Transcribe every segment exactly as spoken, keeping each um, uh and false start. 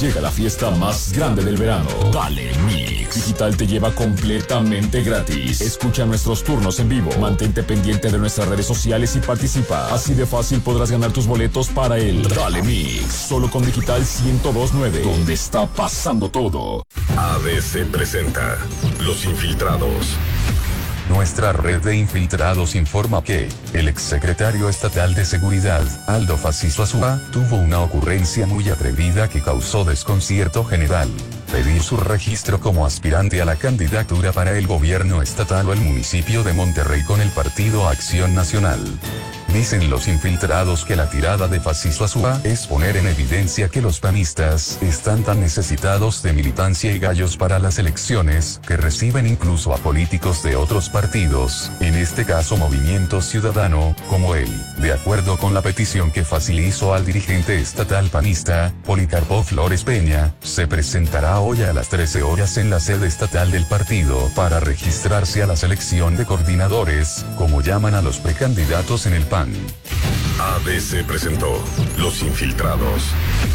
Llega la fiesta más grande del verano. Dale Mix. Digital te lleva completamente gratis. Escucha nuestros turnos en vivo. Mantente pendiente de nuestras redes sociales y participa. Así de fácil podrás ganar tus boletos para el Dale Mix. Solo con Digital ciento dos punto nueve, donde está pasando todo. A D C presenta Los Infiltrados. Nuestra red de infiltrados informa que el exsecretario estatal de Seguridad, Aldo Faciso Azúa, tuvo una ocurrencia muy atrevida que causó desconcierto general. Pedir su registro como aspirante a la candidatura para el gobierno estatal o el municipio de Monterrey con el partido Acción Nacional. Dicen los infiltrados que la tirada de Faciso Azúa es poner en evidencia que los panistas están tan necesitados de militancia y gallos para las elecciones que reciben incluso a políticos de otros partidos, en este caso Movimiento Ciudadano, como él. De acuerdo con la petición que facilitó al dirigente estatal panista, Policarpo Flores Peña, se presentará hoy a las trece horas en la sede estatal del partido para registrarse a la selección de coordinadores, como llaman a los precandidatos en el P A N. A D C presentó Los Infiltrados.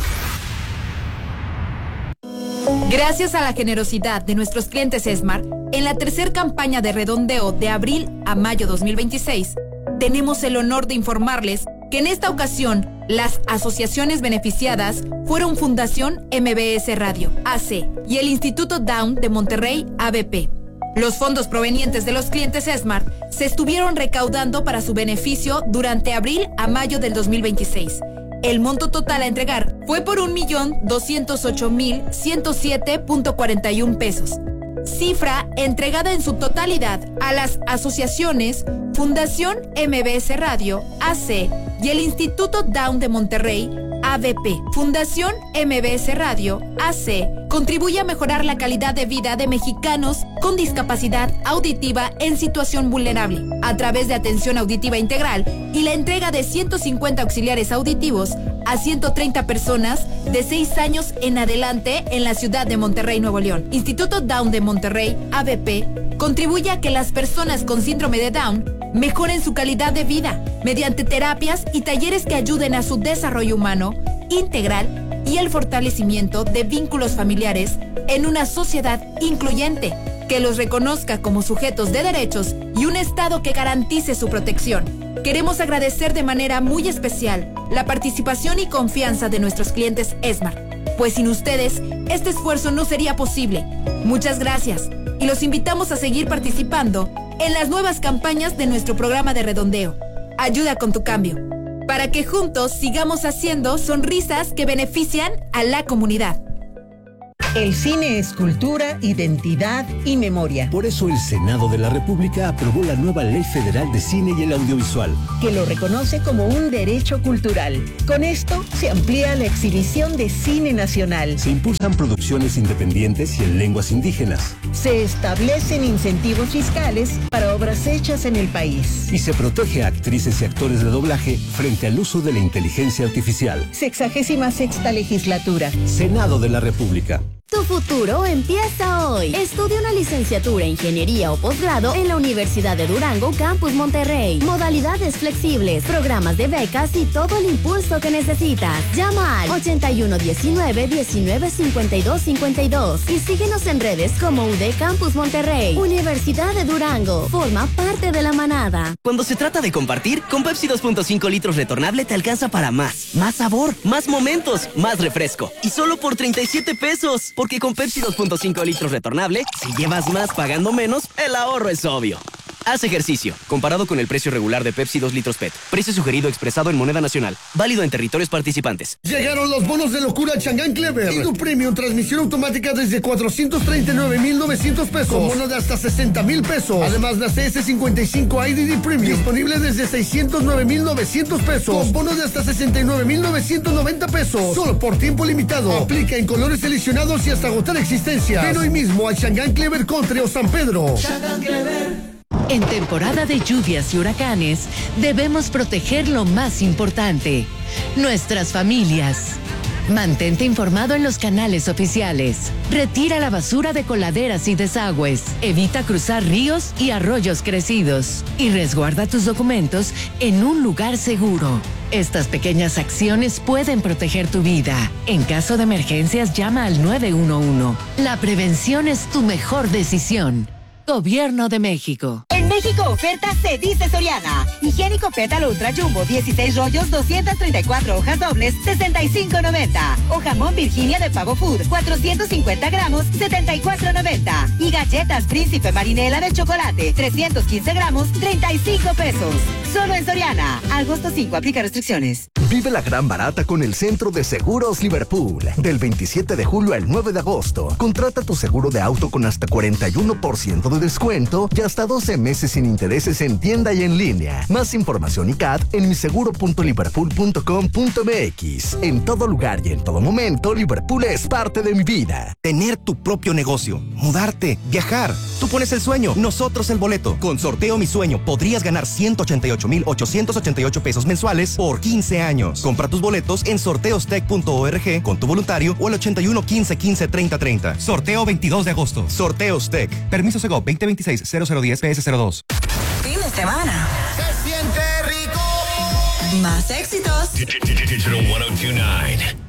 Gracias a la generosidad de nuestros clientes Esmar, en la tercera campaña de redondeo de abril a mayo dos mil veintiséis, tenemos el honor de informarles que en esta ocasión las asociaciones beneficiadas fueron Fundación M B S Radio, A C, y el Instituto Down de Monterrey, A B P. Los fondos provenientes de los clientes Esmar se estuvieron recaudando para su beneficio durante abril a mayo del dos mil veintiséis. El monto total a entregar fue por un millón doscientos ocho mil ciento siete punto cuarenta y uno pesos. Cifra entregada en su totalidad a las asociaciones Fundación M B S Radio, A C, y el Instituto Down de Monterrey, A B P. Fundación M B S Radio, A C, contribuye a mejorar la calidad de vida de mexicanos con discapacidad auditiva en situación vulnerable, a través de atención auditiva integral y la entrega de ciento cincuenta auxiliares auditivos a ciento treinta personas de seis años en adelante en la ciudad de Monterrey, Nuevo León. Instituto Down de Monterrey, A B P, contribuye a que las personas con síndrome de Down mejoren su calidad de vida mediante terapias y talleres que ayuden a su desarrollo humano integral y el fortalecimiento de vínculos familiares en una sociedad incluyente que los reconozca como sujetos de derechos y un Estado que garantice su protección. Queremos agradecer de manera muy especial la participación y confianza de nuestros clientes Esmar, pues sin ustedes este esfuerzo no sería posible. Muchas gracias y los invitamos a seguir participando en las nuevas campañas de nuestro programa de redondeo. Ayuda con tu cambio, para que juntos sigamos haciendo sonrisas que benefician a la comunidad. El cine es cultura, identidad y memoria. Por eso el Senado de la República aprobó la nueva Ley Federal de Cine y el Audiovisual, que lo reconoce como un derecho cultural. Con esto se amplía la exhibición de cine nacional. Se impulsan producciones independientes y en lenguas indígenas. Se establecen incentivos fiscales para obras hechas en el país. Y se protege a actrices y actores de doblaje frente al uso de la inteligencia artificial. Sexagésima sexta legislatura. Senado de la República. Tu futuro empieza hoy. Estudia una licenciatura, ingeniería o posgrado en la Universidad de Durango, Campus Monterrey. Modalidades flexibles, programas de becas y todo el impulso que necesitas. Llama al ochenta y uno diecinueve diecinueve cincuenta y dos cincuenta y dos y síguenos en redes como U D Campus Monterrey. Universidad de Durango, forma parte de la manada. Cuando se trata de compartir, con Pepsi dos punto cinco litros retornable te alcanza para más. Más sabor, más momentos, más refresco. Y solo por treinta y siete pesos. Porque con Pepsi dos punto cinco litros retornable, si llevas más pagando menos, el ahorro es obvio. Haz ejercicio. Comparado con el precio regular de Pepsi dos litros P E T. Precio sugerido expresado en moneda nacional. Válido en territorios participantes. Llegaron los bonos de locura Chang'an Clever. Y tu premium transmisión automática desde cuatrocientos treinta y nueve mil novecientos pesos. Con bono de hasta sesenta mil pesos. Además, la C S cincuenta y cinco I D D Premium. Disponible desde seiscientos nueve mil novecientos pesos. Con bono de hasta sesenta y nueve mil novecientos noventa pesos. Solo por tiempo limitado. Aplica en colores seleccionados y hasta agotar existencias. Ven hoy mismo a Chang'an Clever Country o San Pedro. Chang'an Clever. En temporada de lluvias y huracanes, debemos proteger lo más importante, nuestras familias. Mantente informado en los canales oficiales. Retira la basura de coladeras y desagües. Evita cruzar ríos y arroyos crecidos. Y resguarda tus documentos en un lugar seguro. Estas pequeñas acciones pueden proteger tu vida. En caso de emergencias, llama al nueve uno uno. La prevención es tu mejor decisión. Gobierno de México. En México oferta se dice Soriana. Higiénico Pétalo Ultra Jumbo, dieciséis rollos, doscientas treinta y cuatro hojas dobles, sesenta y cinco noventa. O jamón Virginia de Pavo Food, cuatrocientos cincuenta gramos, setenta y cuatro noventa. Y galletas Príncipe Marinela de chocolate, trescientos quince gramos, treinta y cinco pesos. Solo en Soriana. Agosto cinco, aplica restricciones. Vive la gran barata con el Centro de Seguros Liverpool. Del veintisiete de julio al nueve de agosto. Contrata tu seguro de auto con hasta cuarenta y uno por ciento de descuento y hasta doce meses sin intereses en tienda y en línea. Más información y C A D en miseguro punto liverpool punto com punto m x. En todo lugar y en todo momento, Liverpool es parte de mi vida. Tener tu propio negocio, mudarte, viajar. Tú pones el sueño, nosotros el boleto. Con Sorteo Mi Sueño podrías ganar ciento ochenta y ocho mil ochocientos ochenta y ocho pesos mensuales por quince años. Compra tus boletos en sorteostec punto org con tu voluntario o al ochenta y uno quince quince treinta treinta. Sorteo veintidós de agosto. Sorteos Tech. Permiso Segov veinte veintiséis cero cero diez P S cero dos. Fin de semana. Se siente rico. Más éxitos. Digital ciento dos punto nueve.